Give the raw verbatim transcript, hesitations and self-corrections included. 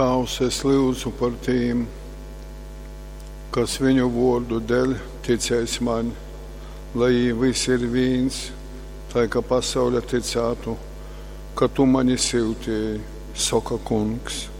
Tēvs, es lūdzu par tiem, kas viņu vārdu dēļ ticēs man, lai visi ir viens, tā kā pasaule ticētu, ka tu mani siltēji, saka Kungs.